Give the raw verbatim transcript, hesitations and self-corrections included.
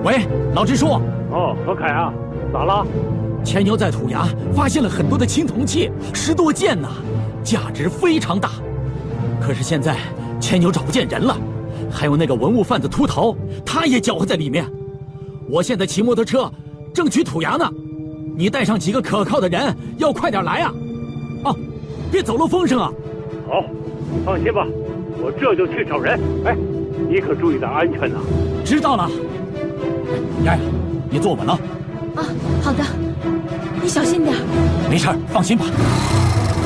喂，老支书。 哦，何凯啊，咋了？ 钱牛在土崖发现了很多的青铜器，十多件呢，价值非常大。可是现在钱牛找不见人了，还有那个文物贩子秃头，他也搅和在里面。我现在骑摩托车正去土崖呢，你带上几个可靠的人，要快点来啊！啊，别走漏风声啊！ 好，你放心吧，我这就去找人。哎，你可注意点安全呐！ 知道了。丫丫，你坐稳了。 啊，好的，你小心点。 没事，放心吧。